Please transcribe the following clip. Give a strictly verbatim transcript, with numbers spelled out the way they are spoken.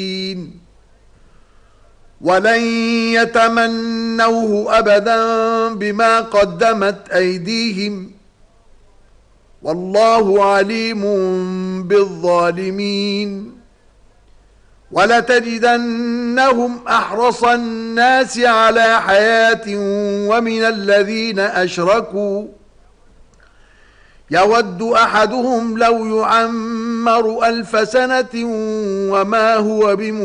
ولن يتمنوه أبدا بما قدمت أيديهم والله عليم بالظالمين. ولتجدنهم أحرص الناس على حياة ومن الذين أشركوا يود أحدهم لو يعمر ألف سنة وما هو بمجرد